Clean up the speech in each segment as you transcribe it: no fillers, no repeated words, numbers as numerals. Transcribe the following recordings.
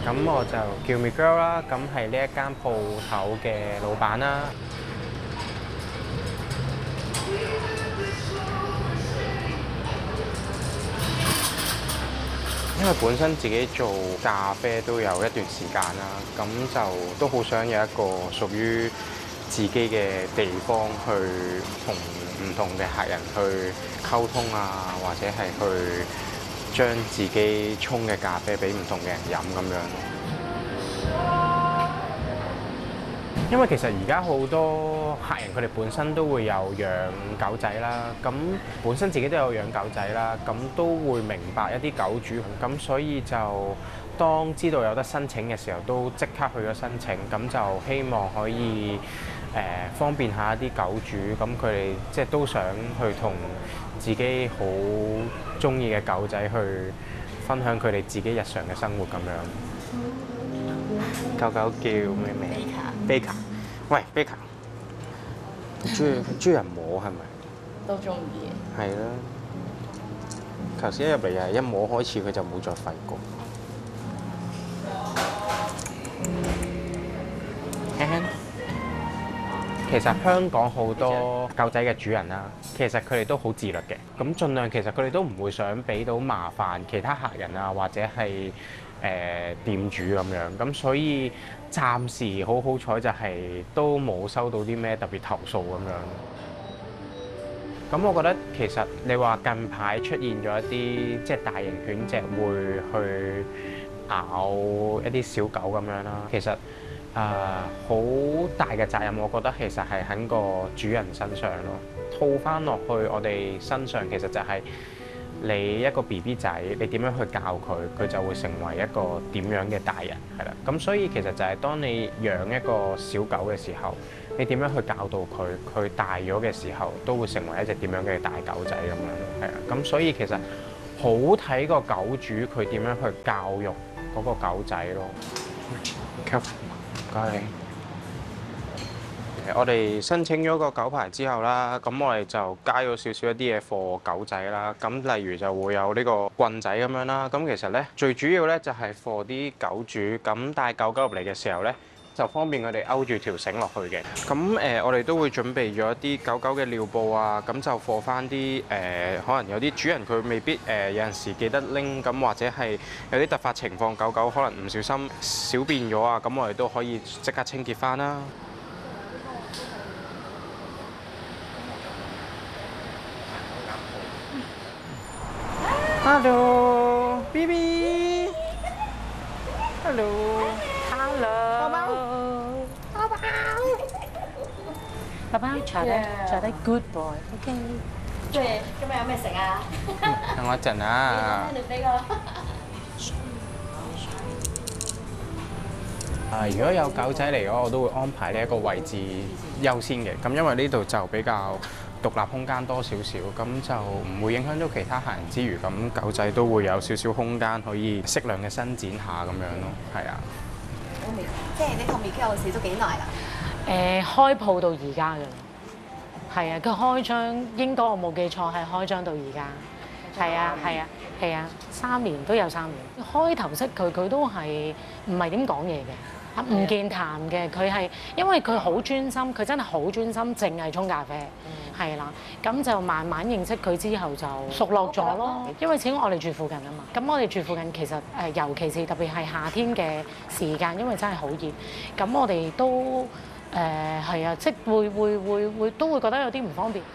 咁我就叫 Miguel 啦，咁係呢一間鋪頭嘅老闆啦。因為本身自己做咖啡都有一段時間啦，咁就都好想有一個屬於自己嘅地方去同唔同嘅客人去溝通啊，或者係去將自己沖嘅咖啡俾唔同嘅人飲咁樣。因為其實而家好多客人佢哋本身都會有養狗仔啦，咁本身自己都有養狗仔啦，咁都會明白一啲狗主，咁所以就當知道有得申請嘅時候，都即刻去咗申請，咁就希望可以方便下一啲狗主，咁佢哋即係都想去同自己好中意嘅狗仔去分享佢哋自己日常嘅生活咁樣。狗狗叫咩名？Baker。喂，Baker，中意人摸係咪？ 都中意嘅。 係啦。頭先一入嚟又係一摸開始，佢就冇再吠過。其實香港好多狗仔嘅主人啦，其實佢哋都好自律嘅。咁盡量其實佢哋都唔會想俾到麻煩其他客人啊，或者係店主咁樣。咁所以暫時好好彩就係都冇收到啲咩特別投訴咁樣。咁我覺得其實你話近排出現咗一啲即係大型犬隻會去咬一啲小狗咁樣啦，其實好大嘅責任，我覺得其實係喺個主人身上咯。套翻落去我哋身上，其實就係你一個 BB 仔，你點樣去教佢，佢就會成為一個點樣嘅大人，係啦。咁所以其實就係當你養一個小狗嘅時候，你點樣去教導佢，佢大咗嘅時候都會成為一隻點樣嘅大狗仔咁樣，係啊。咁所以其實好睇個狗主佢點樣去教育嗰個狗仔咯。唔該你。我哋申請咗個狗牌之後啦，咁我哋就加咗少少一啲嘢貨狗仔啦。咁例如就會有呢個棍仔咁樣啦。咁其實咧最主要咧就係貨啲狗主咁帶狗狗入嚟嘅時候咧，就方便佢哋勾住條繩落去嘅。咁我哋都會準備咗一啲狗狗嘅尿布啊，咁就貨翻啲可能有啲主人佢未必有陣時記得拎，咁或者係有啲突發情況，狗狗可能唔小心小便咗啊，咁我哋都可以即刻清潔翻啦。Hello, BB. Hello. Hello， 寶寶， 寶寶，爸爸坐低 ，good boy，OK。即係今日有咩食啊？ 等我一陣啊。 你俾我。 如果有狗仔嚟嘅，我都會安排呢一個位置優先嘅。咁因為呢度就比較獨立空間多少少，咁就唔會影響到其他客人之餘，咁狗仔都會有少少空間可以適量嘅伸展下咁樣咯。係啊。 即係呢個未交試咗幾耐啦？ 開鋪到而家㗎啦，係啊，佢開張應該我冇記錯係開張到而家，係啊係啊係啊，3年都有3年。開頭識佢都係唔係點講嘢嘅，唔健談嘅。佢係因為佢好專心，佢真係好專心，淨係沖咖啡，係啦。咁就慢慢認識佢之後就熟絡咗咯。因為始終我哋住附近啊嘛，咁我哋住附近其實尤其是特別係夏天嘅時間，因為真係好熱，咁我哋都係啊，即係會都會覺得有啲唔方便。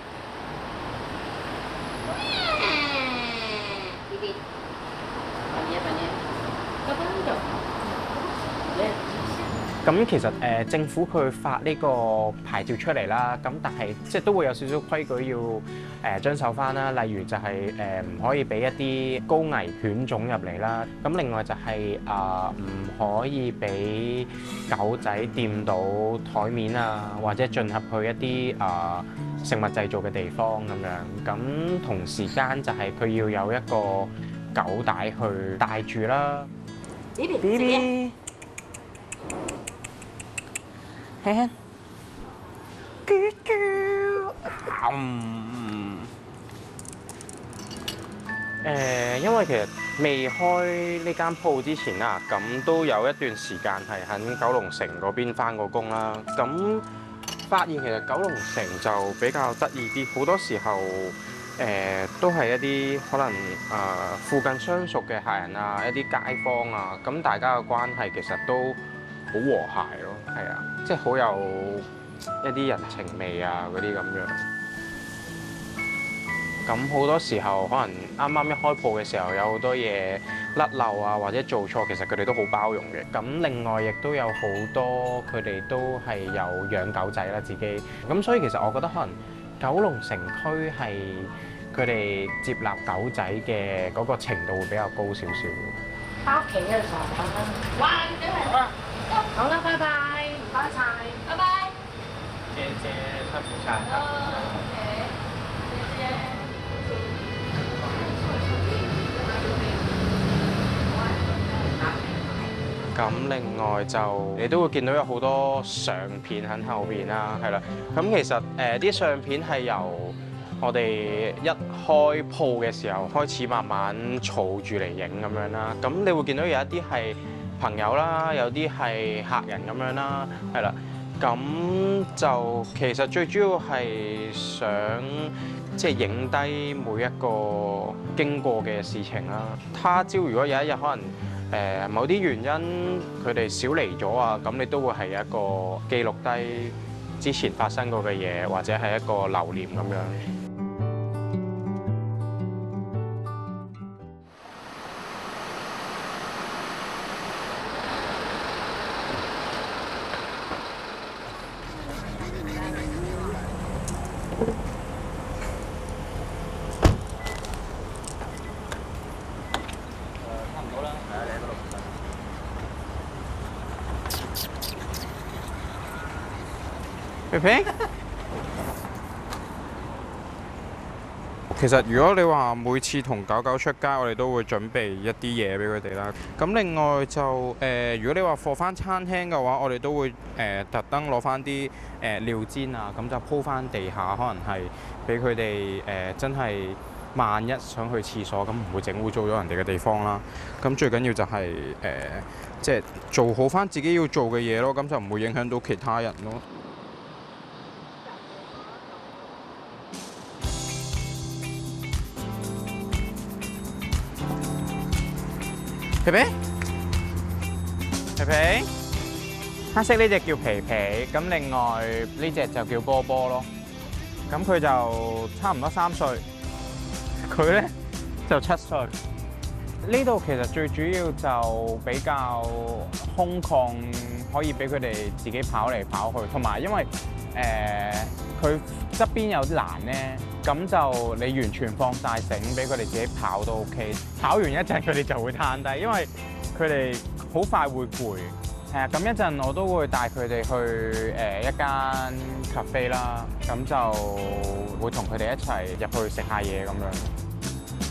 咁其實政府佢發呢個牌照出嚟啦，咁但係即係都會有少少規矩要遵守翻啦。例如就係唔可以俾一啲高危犬種入嚟啦。咁另外就係唔可以俾狗仔掂到台面啊，或者進入去一啲食物製造嘅地方咁樣。咁同時間就係佢要有一個狗帶去帶住啦。BB。Good girl。因為其實未開呢間鋪之前啦，咁都有一段時間係喺九龍城嗰邊返過工啦。咁發現其實九龍城就比較得意啲，好多時候都係一啲可能附近相熟嘅客人啊，一啲街坊啊，咁大家嘅關係其實都好和諧咯，係啊，即係好有一啲人情味啊嗰啲咁樣。咁好多時候可能啱啱一開鋪嘅時候有好多嘢甩漏啊，或者做錯，其實佢哋都好包容嘅。咁另外亦都有好多佢哋都係有養狗仔啦自己。咁所以其實我覺得可能九龍城區係佢哋接納狗仔嘅嗰個程度會比較高少少。 翻屋企嘅時候講啦，哇！好啦，好啦，拜拜，唔該晒，拜拜。 謝謝辛苦晒。咁另外就你都會見到有好多相片喺後邊啦，係啦。咁其實啲相片係由我哋一開鋪嘅時候開始慢慢儲住嚟影咁樣啦。咁你會見到有一啲係朋友啦，有啲係客人咁樣啦，係啦。咁就其實最主要係想即係影低每一個經過嘅事情啦。他朝如果有一日可能某啲原因佢哋少嚟咗啊，咁你都會係一個記錄低之前發生過嘅嘢，或者係一個留念咁樣。皮皮，其實如果你話每次同狗狗出街，我哋都會準備一啲嘢俾佢哋啦。咁另外就如果你話放翻餐廳嘅話，我哋都會特登攞翻啲尿墊啊，咁就鋪翻地下，可能係俾佢哋真係萬一想去廁所，咁唔會整污糟咗人哋嘅地方啦。咁最緊要就係即係做好翻自己要做嘅嘢咯，咁就唔會影響到其他人咯。皮皮，皮皮，黑色呢隻叫皮皮，咁另外呢隻就叫波波咯。咁佢就差唔多3歲，佢咧就7歲。呢度其實最主要就比較空曠，可以俾佢哋自己跑嚟跑去，同埋因為佢側邊有啲欄咧，咁就你完全放晒繩俾佢哋自己跑都 OK。跑完一陣佢哋就會攤低，因為佢哋好快會攰。係啊，咁一陣我都會帶佢哋去一間 cafe 啦，咁就會同佢哋一齊入去食下嘢咁樣。